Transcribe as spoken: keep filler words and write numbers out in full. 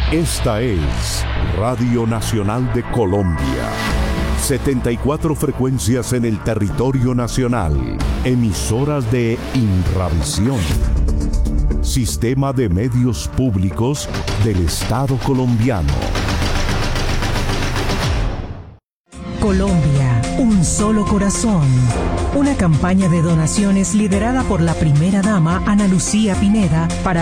Esta es Radio Nacional de Colombia. setenta y cuatro frecuencias en el territorio nacional. Emisoras de Inravisión. Sistema de Medios Públicos del Estado colombiano. Colombia, un solo corazón. Una campaña de donaciones liderada por la primera dama Ana Lucía Pineda para